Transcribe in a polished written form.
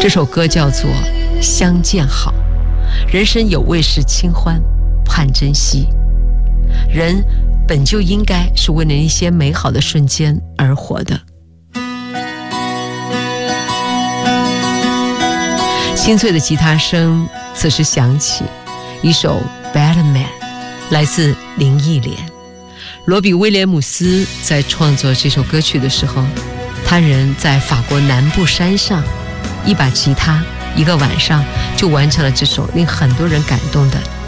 这首歌叫做《相见好》，人生有味是清欢，盼珍惜。人本就应该是为了一些美好的瞬间而活的。清脆的吉他声此时响起，一首《Better Man》来自林忆莲。罗比·威廉姆斯在创作这首歌曲的时候，他人在法国南部山上，一把吉他，一个晚上就完成了这首令很多人感动的